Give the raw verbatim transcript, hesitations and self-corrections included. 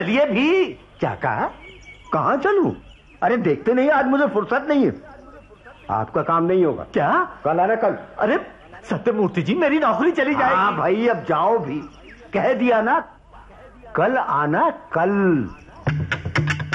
चलिए भी। क्या कहा? कहाँ चलूं? अरे देखते नहीं, आज मुझे फुर्सत नहीं है। आपका काम नहीं होगा। क्या? कल आना कल। अरे सत्यमूर्ति जी, मेरी नौकरी चली जाएगी। हाँ भाई, अब जाओ भी, कह दिया ना, कल आना कल।